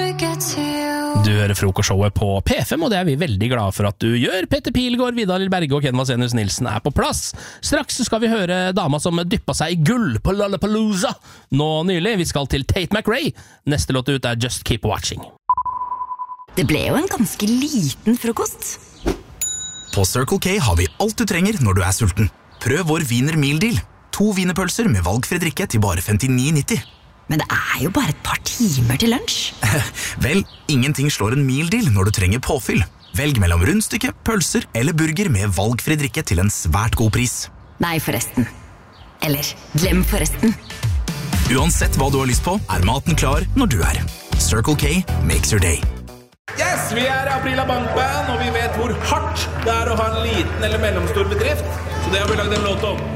Du hører frokostshowet på P5, og det vi veldig glade for at du gjør. Petter Pilgaard, Vidar Berge og Ken Vasenius Nilsen på plass. Straks skal vi høre dama som dyppet seg i gull på Lollapalooza nå nylig. Vi skal til Tate McRae. Neste låt ut Just Keep Watching. Det ble jo en ganske liten frokost. På Circle K har vi alt du trenger når du sulten. Prøv vår Wiener Meal Deal. 2 wienerpølser med valgfri drikke til bare 59,90. Men det jo bare et par timer til lunsj. Vel, ingenting slår en meal deal når du trenger påfyll. Velg mellom rundstykke, pølser eller burger med valgfri drikke til en svært god pris. Nei, forresten. Eller, glem forresten. Uansett hva du har lyst på, maten klar når du Circle K makes your day. Yes, vi Aprila Bankband, og vi vet hvor hardt det å ha en liten eller mellomstor bedrift. Så det har vi laget en låt om.